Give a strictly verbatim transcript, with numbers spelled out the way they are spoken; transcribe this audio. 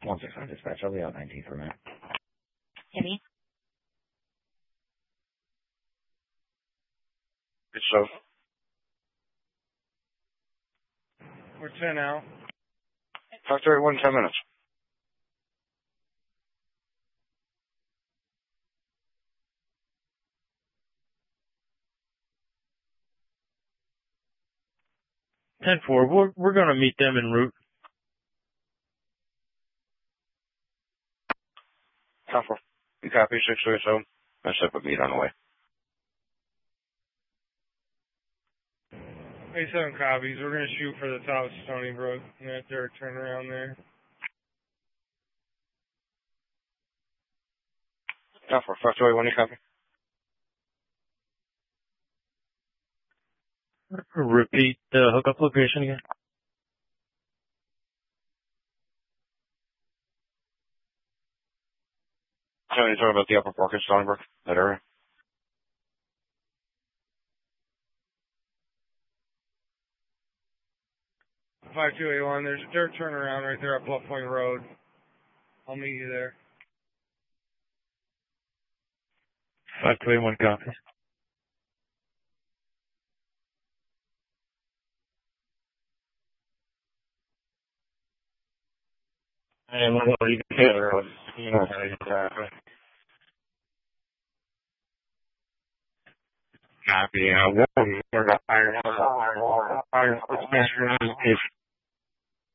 one six five dispatch. I'll be out nineteen for a minute. Kenny? It's so. We're ten out. Talk to everyone in ten minutes. ten four, we're, we're going to meet them en route. ten four. You copy six three seven? I set up a meet on the way. eight seven copies. We're going to shoot for the top of Stony Brook. And that dirt turnaround there. ten four. five two eight one, you copy? Repeat the hookup location again. So you're talking about the upper park in Stony Brook, that area? five two eight one. There's a dirt turnaround right there at Bluff Point Road. I'll meet you there. five two eight one copies. And what are you going to do? You know how to get that. Copy. Uh, we're going to fire. Fire. Fire.